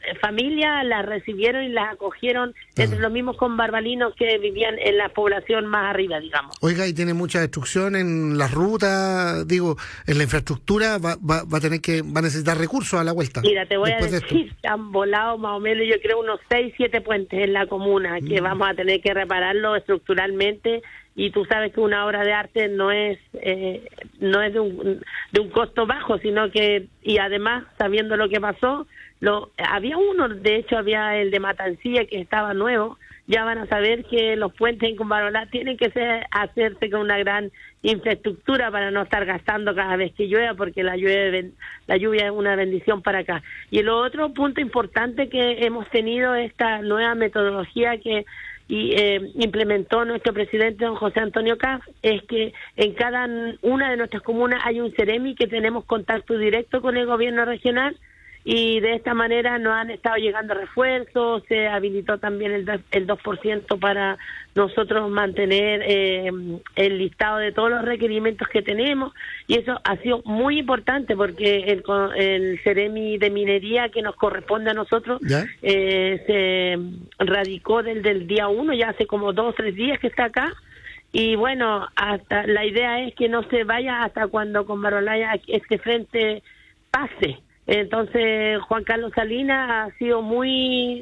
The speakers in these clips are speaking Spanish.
familias las recibieron y las acogieron entre los mismos conbarbalinos que vivían en la población más arriba, digamos. Oiga, y tiene mucha destrucción en las rutas, digo, en la infraestructura, va a necesitar recursos a la vuelta. Mira, te voy a decir, han volado más o menos, yo creo, unos 6, 7 puentes en la comuna, que vamos a tener que repararlo estructuralmente, y tú sabes que una obra de arte no es de un costo bajo, sino que, y además, sabiendo lo que pasó, había uno, de hecho había el de Matancilla que estaba nuevo. Ya van a saber que los puentes en Combarbalá tienen que hacerse con una gran infraestructura para no estar gastando cada vez que llueva, porque la lluvia es una bendición para acá. Y el otro punto importante que hemos tenido, esta nueva metodología que implementó nuestro presidente don José Antonio Caz, es que en cada una de nuestras comunas hay un CEREMI que tenemos contacto directo con el gobierno regional, y de esta manera nos han estado llegando refuerzos. Se habilitó también el 2% para nosotros mantener el listado de todos los requerimientos que tenemos, y eso ha sido muy importante porque el CEREMI de minería que nos corresponde a nosotros se radicó desde el día 1, ya hace como 2 o 3 días que está acá. Y bueno, hasta la idea es que no se vaya hasta cuando Combarbalá este frente pase. Entonces Juan Carlos Salinas ha sido muy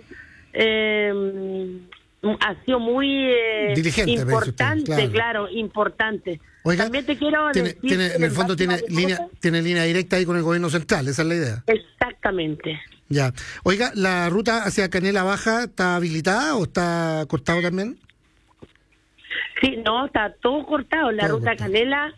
diligente, importante, claro, importante. Oiga, también te quiero decir, en el fondo tiene línea directa ahí con el gobierno central, esa es la idea. Exactamente. Ya. Oiga, ¿la ruta hacia Canela Baja está habilitada o está cortado también? Sí, no, está todo cortado. La ruta cortado. Canela,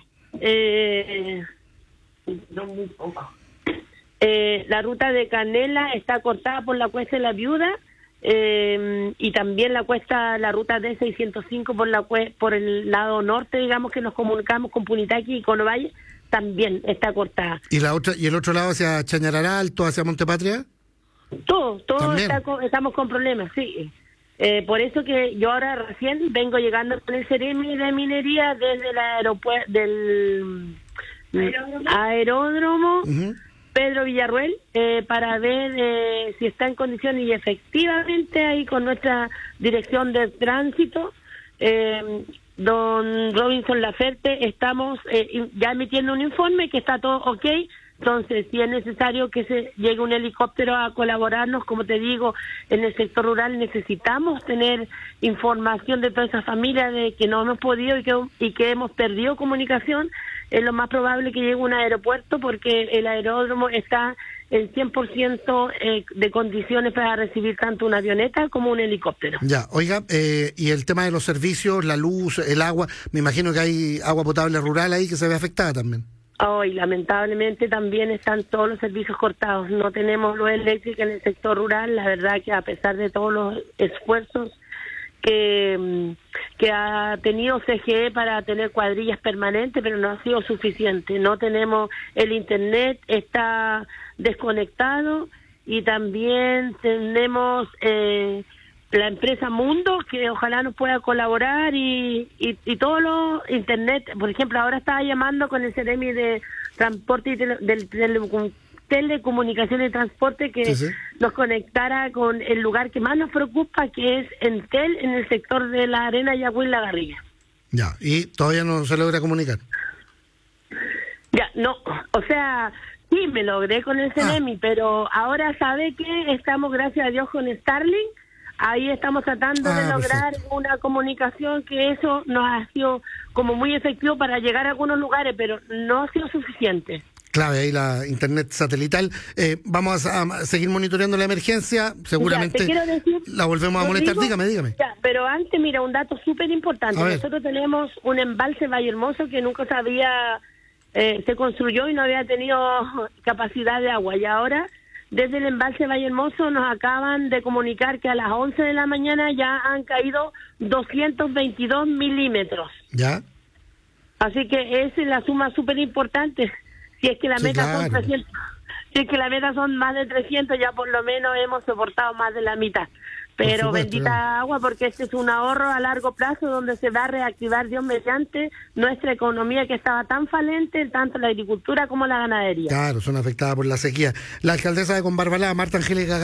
no muy poco. La ruta de Canela está cortada por la Cuesta de la Viuda, y también la ruta D605 por el lado norte, digamos, que nos comunicamos con Punitaqui y con Ovalle, también está cortada. ¿Y el otro lado hacia Chañarará, Alto, hacia Montepatria? Todo estamos con problemas, sí. Por eso que yo ahora recién vengo llegando con el CEREMI de minería desde el aeropuerto del aeródromo. Pedro Villarruel, para ver si está en condiciones, y efectivamente ahí con nuestra dirección de tránsito, don Robinson Laferte, estamos ya emitiendo un informe que está todo ok. Entonces, si es necesario que se llegue un helicóptero a colaborarnos, como te digo, en el sector rural necesitamos tener información de todas esas familias de que no hemos podido y que hemos perdido comunicación. Es lo más probable que llegue un aeropuerto, porque el aeródromo está en 100% de condiciones para recibir tanto una avioneta como un helicóptero. Ya, oiga, y el tema de los servicios, la luz, el agua, me imagino que hay agua potable rural ahí que se ve afectada también. Hoy, lamentablemente, también están todos los servicios cortados. No tenemos luz eléctrica en el sector rural. La verdad que a pesar de todos los esfuerzos que ha tenido CGE para tener cuadrillas permanentes, pero no ha sido suficiente. No tenemos el internet, está desconectado, y también tenemos la empresa Mundo, que ojalá nos pueda colaborar, y todo lo internet. Por ejemplo, ahora estaba llamando con el CEREMI de transporte y telecomunicaciones y transporte que nos conectara con el lugar que más nos preocupa, que es Entel, en el sector de la Arena, Yagüí y La Garriga. Ya, y todavía no se logra comunicar. Ya, no, o sea, sí, me logré con el CEREMI, pero ahora sabe que estamos, gracias a Dios, con Starlink. Ahí estamos tratando de lograr una comunicación, que eso nos ha sido como muy efectivo para llegar a algunos lugares, pero no ha sido suficiente. Clave ahí la internet satelital. Vamos a seguir monitoreando la emergencia. Seguramente te quiero decir, la volvemos a molestar. Dígame. Ya, pero antes, mira, un dato súper importante. Nosotros tenemos un embalse Vallehermoso que nunca se construyó y no había tenido capacidad de agua. Y ahora, desde el embalse Vallehermoso, nos acaban de comunicar que a las 11 de la mañana ya han caído 222 milímetros. ¿Ya? Así que esa es la suma súper importante. Si es que la meta son 300, si es que la meta son más de 300, ya por lo menos hemos soportado más de la mitad. Pero bendita agua, porque este es un ahorro a largo plazo donde se va a reactivar, Dios mediante, nuestra economía, que estaba tan falente, tanto la agricultura como la ganadería. Claro, son afectadas por la sequía. La alcaldesa de Combarbalá, Marta Angélica